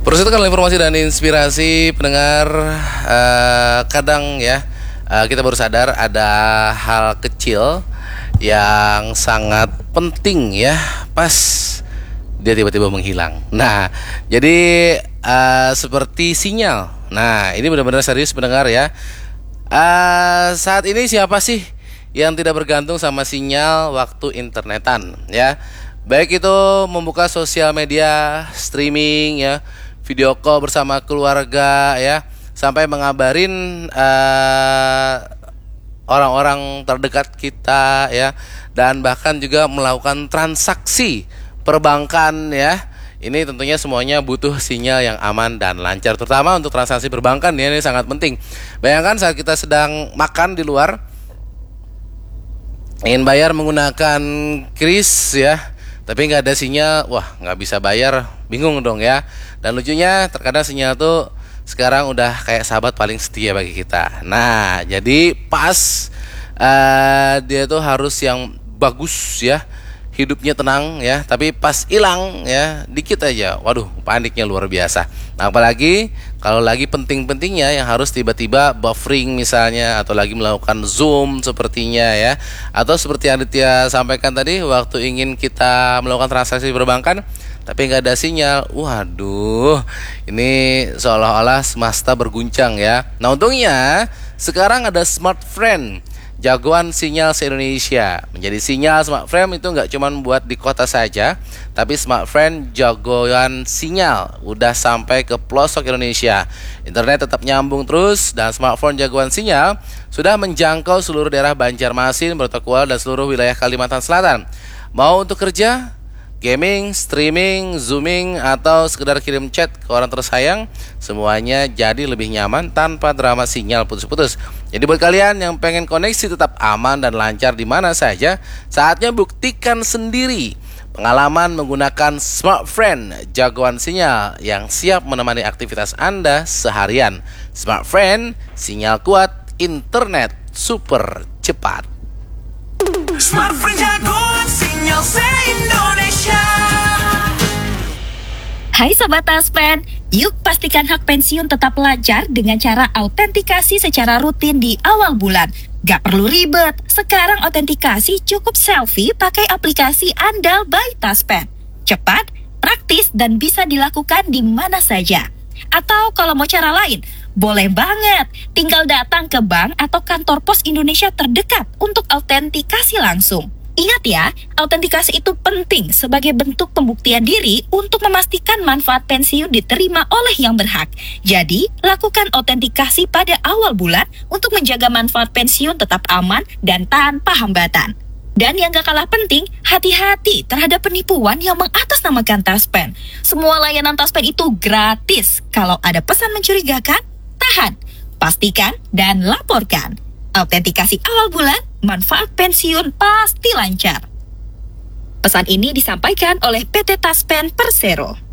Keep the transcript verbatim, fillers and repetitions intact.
Persetukan informasi dan inspirasi pendengar. uh, Kadang ya uh, kita baru sadar ada hal kecil yang sangat penting ya, pas dia tiba-tiba menghilang. Nah, jadi uh, seperti sinyal. Nah, ini benar-benar serius pendengar ya. uh, Saat ini siapa sih yang tidak bergantung sama sinyal waktu internetan ya? Baik itu membuka sosial media, streaming ya, video call bersama keluarga ya, sampai mengabarin uh, orang-orang terdekat kita ya, dan bahkan juga melakukan transaksi perbankan ya. Ini tentunya semuanya butuh sinyal yang aman dan lancar, terutama untuk transaksi perbankan ya, ini sangat penting. Bayangkan saat kita sedang makan di luar, ingin bayar menggunakan kris ya, tapi nggak ada sinyal, wah nggak bisa bayar, bingung dong ya. Dan lucunya terkadang sinyal tuh sekarang udah kayak sahabat paling setia bagi kita. Nah, jadi pas uh, dia tuh harus yang bagus ya, hidupnya tenang ya, tapi pas hilang ya dikit aja, waduh paniknya luar biasa. Nah, apalagi kalau lagi penting-pentingnya yang harus tiba-tiba buffering misalnya, atau lagi melakukan zoom sepertinya ya, atau seperti yang Aditya sampaikan tadi, waktu ingin kita melakukan transaksi perbankan tapi nggak ada sinyal, waduh ini seolah-olah semesta berguncang ya. Nah, untungnya sekarang ada Smartfren, jagoan sinyal se-Indonesia. Menjadi sinyal Smartfren itu nggak cuma buat di kota saja, tapi Smartfren jagoan sinyal udah sampai ke pelosok Indonesia. Internet tetap nyambung terus, dan Smartfren jagoan sinyal sudah menjangkau seluruh daerah Banjarmasin, Bertokuala, dan seluruh wilayah Kalimantan Selatan. Mau untuk kerja, gaming, streaming, zooming, atau sekedar kirim chat ke orang tersayang, semuanya jadi lebih nyaman tanpa drama sinyal putus-putus. Jadi buat kalian yang pengen koneksi tetap aman dan lancar di mana saja, saatnya buktikan sendiri pengalaman menggunakan Smartfren, jagoan sinyal yang siap menemani aktivitas Anda seharian. Smartfren, sinyal kuat, internet super cepat. Smartfren, jagoan sinyal se-Indonesia. Hai Sobat Taspen, yuk pastikan hak pensiun tetap lancar dengan cara autentikasi secara rutin di awal bulan. Gak perlu ribet, sekarang autentikasi cukup selfie pakai aplikasi andal by Taspen. Cepat, praktis, dan bisa dilakukan di mana saja. Atau kalau mau cara lain, boleh banget, tinggal datang ke bank atau kantor pos Indonesia terdekat untuk autentikasi langsung. Ingat ya, autentikasi itu penting sebagai bentuk pembuktian diri untuk memastikan manfaat pensiun diterima oleh yang berhak. Jadi, lakukan autentikasi pada awal bulan untuk menjaga manfaat pensiun tetap aman dan tanpa hambatan. Dan yang gak kalah penting, hati-hati terhadap penipuan yang mengatasnamakan Taspen. Semua layanan Taspen itu gratis. Kalau ada pesan mencurigakan, tahan, pastikan, dan laporkan. Autentikasi awal bulan, manfaat pensiun pasti lancar. Pesan ini disampaikan oleh P T Taspen Persero.